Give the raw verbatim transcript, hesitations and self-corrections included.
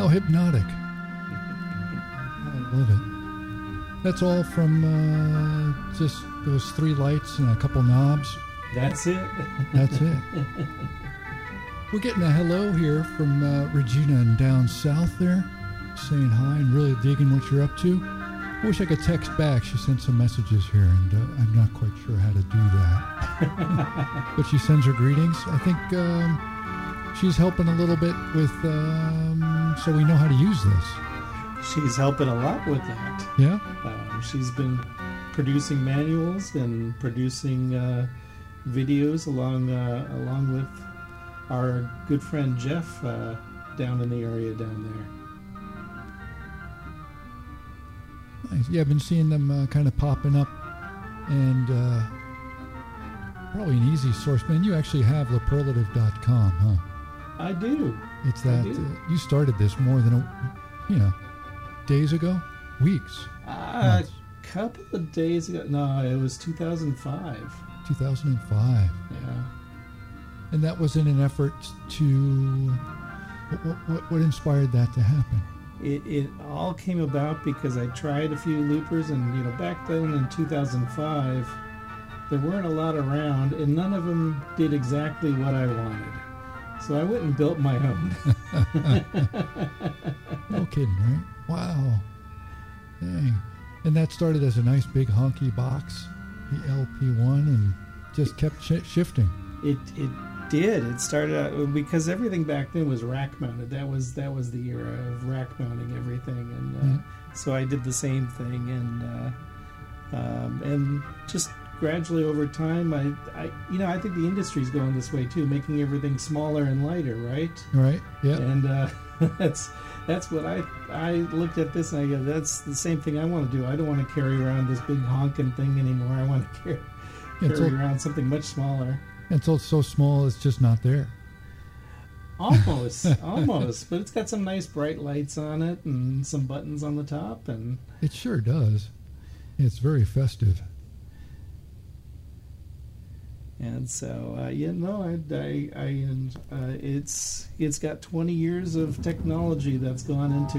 How hypnotic. I love it. That's all from uh, just those three lights and a couple knobs. That's it. That's it. We're getting a hello here from uh, Regina and down south there, saying hi and really digging what you're up to. I wish I could text back. She sent some messages here, and uh, I'm not quite sure how to do that. But she sends her greetings. I think um, she's helping a little bit with, um, so we know how to use this. She's helping a lot with that. Yeah? Um, she's been producing manuals and producing uh, videos along uh, along with our good friend Jeff uh, down in the area down there. Nice. Yeah, I've been seeing them uh, kind of popping up, and uh, probably an easy source. Man, you actually have leperlative dot com, huh? I do. It's that do. Uh, you started this more than a, you know, days ago, weeks, Uh, a couple of days ago. No, it was two thousand five. two thousand five. Yeah. And that was in an effort to. What, what, what inspired that to happen? It, it all came about because I tried a few loopers, and you know, back then in two thousand five, there weren't a lot around, and none of them did exactly what I wanted. So I went and built my own. No kidding, right? Wow. Dang. And that started as a nice big honky box, the L P one, and just kept sh- shifting. It it did. It started out because everything back then was rack mounted. That was that was the era of rack mounting everything, and uh, Mm-hmm. so I did the same thing, and uh, um, and just gradually over time, I, I you know I think the industry's going this way too, making everything smaller and lighter, right? Right. Yeah. And uh, that's that's what I I looked at this and I go, that's the same thing I want to do. I don't want to carry around this big honking thing anymore. I want to carry, It's carry all- around something much smaller. It's all so small, it's just not there. Almost, almost, but it's got some nice bright lights on it and some buttons on the top, and It sure does. It's very festive. and so uh, yeah, no, I, I, I uh, it's it's got twenty years of technology that's gone into